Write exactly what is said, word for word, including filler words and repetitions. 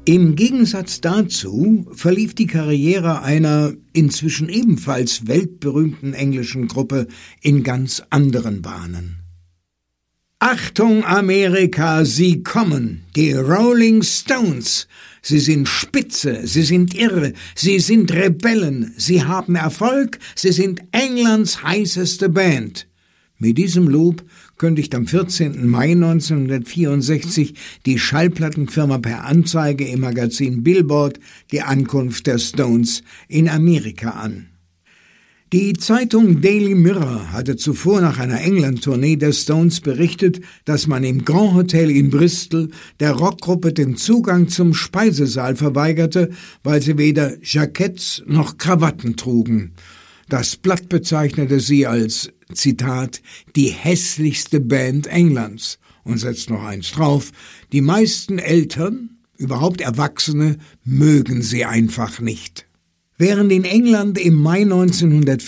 Im Gegensatz dazu verlief die Karriere einer inzwischen ebenfalls weltberühmten englischen Gruppe in ganz anderen Bahnen. Achtung Amerika, sie kommen, die Rolling Stones. Sie sind spitze, sie sind irre, sie sind Rebellen, sie haben Erfolg, sie sind Englands heißeste Band. Mit diesem Lob kündigt am vierzehnten Mai neunzehnhundertvierundsechzig die Schallplattenfirma per Anzeige im Magazin Billboard die Ankunft der Stones in Amerika an. Die Zeitung Daily Mirror hatte zuvor nach einer England-Tournee der Stones berichtet, dass man im Grand Hotel in Bristol der Rockgruppe den Zugang zum Speisesaal verweigerte, weil sie weder Jacketts noch Krawatten trugen. Das Blatt bezeichnete sie als, Zitat, die hässlichste Band Englands und setzt noch eins drauf, die meisten Eltern, überhaupt Erwachsene, mögen sie einfach nicht. Während in England im Mai neunzehnhundertvierundsechzig